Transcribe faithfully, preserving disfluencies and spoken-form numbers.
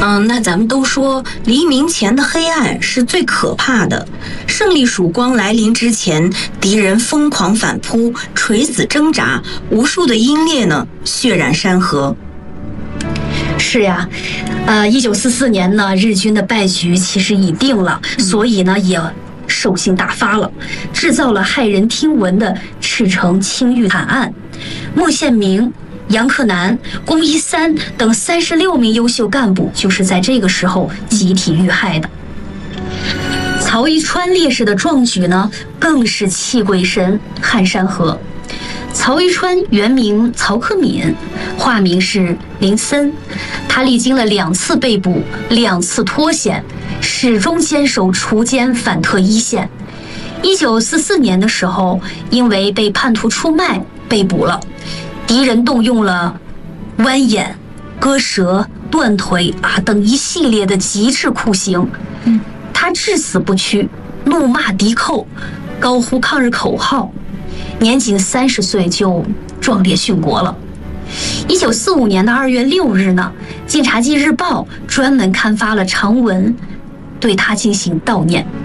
嗯，那咱们都说黎明前的黑暗是最可怕的，胜利曙光来临之前，敌人疯狂反扑，垂死挣扎，无数的英烈呢血染山河。 是呀，呃，一九四四年呢，日军的败局其实已定了，所以呢也兽性大发了，制造了骇人听闻的赤城青玉惨案。穆宪明、杨克南、龚一三等三十六名优秀干部就是在这个时候集体遇害的。曹一川烈士的壮举呢，更是气鬼神撼山河。曹一川原名曹克敏，化名是林森，他历经了两次被捕，两次脱险，始终坚守锄奸反特一线。一九四四年的时候，因为被叛徒出卖被捕了，敌人动用了剜眼、割舌、断腿啊等一系列的极致酷刑，他至死不屈，怒骂敌寇，高呼抗日口号。年仅三十岁就壮烈殉国了。一九四五年的二月六日呢，《晋察冀日报》专门刊发了长文，对他进行悼念。